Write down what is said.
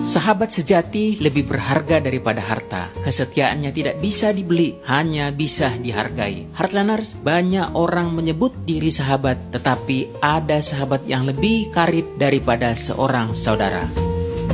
Sahabat sejati lebih berharga daripada harta. Kesetiaannya tidak bisa dibeli, hanya bisa dihargai. Heartlanders, banyak orang menyebut diri sahabat, tetapi ada sahabat yang lebih karib daripada seorang saudara.